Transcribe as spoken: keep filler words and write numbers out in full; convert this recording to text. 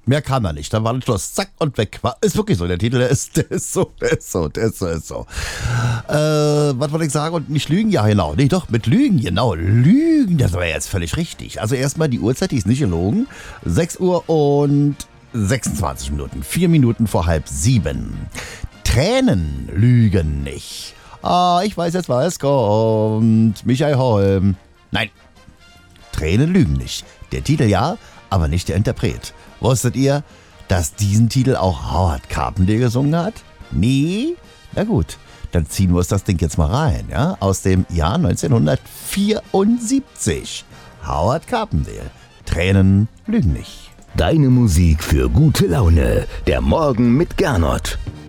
Mehr kam da nicht. Dann war das Schluss. Zack und weg. War, ist wirklich so. Der Titel, der ist, der ist so, der ist so, der ist so, der ist so. Äh, was wollte ich sagen? Und nicht lügen? Ja, genau. Nee, doch, mit Lügen, genau. Lügen, das war jetzt völlig richtig. Also erstmal die Uhrzeit, die ist nicht gelogen. sechs Uhr und sechsundzwanzig Minuten. Vier Minuten vor halb sieben. Tränen lügen nicht. Ah, ich weiß jetzt, was kommt. Michael Holm. Nein, Tränen lügen nicht. Der Titel ja, aber nicht der Interpret. Wusstet ihr, dass diesen Titel auch Howard Carpendale gesungen hat? Nee? Na gut, dann ziehen wir uns das Ding jetzt mal rein, ja? Aus dem Jahr neunzehnhundertvierundsiebzig. Howard Carpendale. Tränen lügen nicht. Deine Musik für gute Laune. Der Morgen mit Gernot.